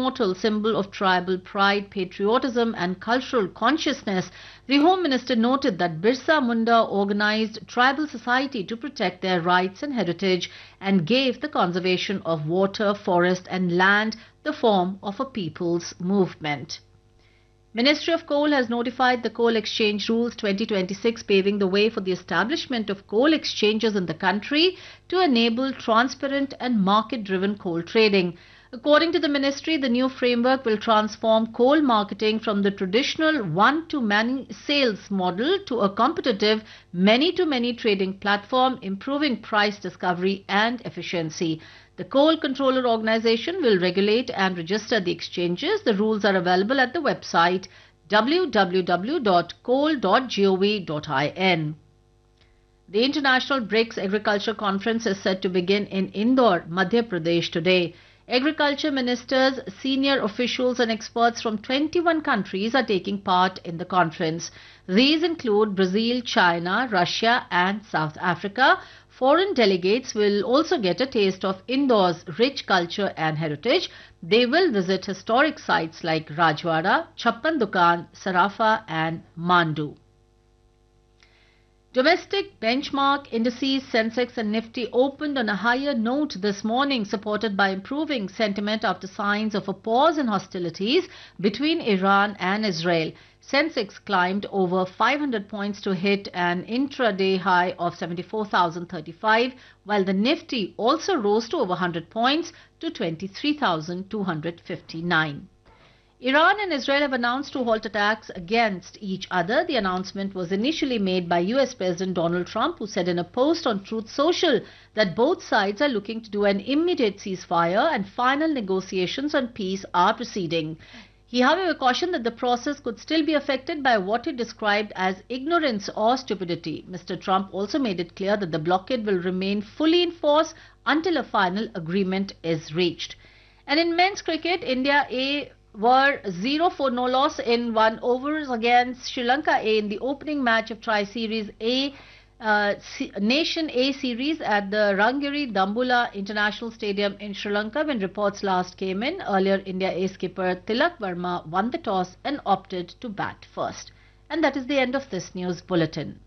immortal symbol of tribal pride, patriotism and cultural consciousness, the Home Minister noted that Birsa Munda organized tribal society to protect their rights and heritage and gave the conservation of water, forest and land the form of a people's movement. Ministry of Coal has notified the Coal Exchange Rules 2026, paving the way for the establishment of coal exchanges in the country to enable transparent and market-driven coal trading. According to the ministry, the new framework will transform coal marketing from the traditional one-to-many sales model to a competitive many-to-many trading platform, improving price discovery and efficiency. The Coal Controller Organization will regulate and register the exchanges. The rules are available at the website www.coal.gov.in. The International BRICS Agriculture Conference is set to begin in Indore, Madhya Pradesh today. Agriculture ministers, senior officials and experts from 21 countries are taking part in the conference. These include Brazil, China, Russia and South Africa. Foreign delegates will also get a taste of Indore's rich culture and heritage. They will visit historic sites like Rajwada, Chappan Dukan, Sarafa and Mandu. Domestic benchmark indices Sensex and Nifty opened on a higher note this morning, supported by improving sentiment after signs of a pause in hostilities between Iran and Israel. Sensex climbed over 500 points to hit an intraday high of 74,035, while the Nifty also rose to over 100 points to 23,259. Iran and Israel have announced to halt attacks against each other. The announcement was initially made by US President Donald Trump, who said in a post on Truth Social that both sides are looking to do an immediate ceasefire and final negotiations on peace are proceeding. He, however, cautioned that the process could still be affected by what he described as ignorance or stupidity. Mr. Trump also made it clear that the blockade will remain fully in force until a final agreement is reached. And in men's cricket, India A were 0 for no loss in 1 overs against Sri Lanka A in the opening match of Tri-Series A Nation A series at the Rangiri Dambulla International Stadium in Sri Lanka. When reports last came in, earlier India A skipper Tilak Verma won the toss and opted to bat first. And that is the end of this news bulletin.